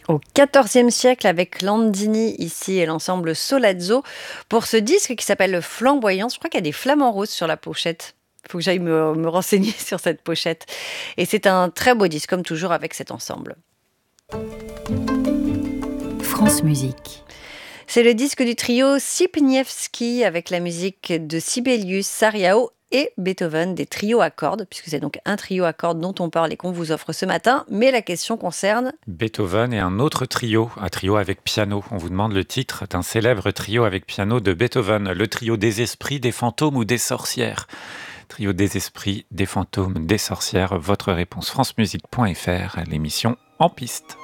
Au XIVe siècle avec Landini ici et l'ensemble Solazzo pour ce disque qui s'appelle Flamboyance. Je crois qu'il y a des flamants roses sur la pochette. Il faut que j'aille me renseigner sur cette pochette. Et c'est un très beau disque, comme toujours avec cet ensemble. France Musique. C'est le disque du trio Sipniewski avec la musique de Sibelius, Sariao et Beethoven, des trios à cordes, puisque c'est donc un trio à cordes dont on parle et qu'on vous offre ce matin. Mais la question concerne Beethoven et un autre trio, un trio avec piano. On vous demande le titre d'un célèbre trio avec piano de Beethoven, le trio des esprits, des fantômes ou des sorcières. Trio des esprits, des fantômes, des sorcières. Votre réponse francemusique.fr, l'émission En Piste.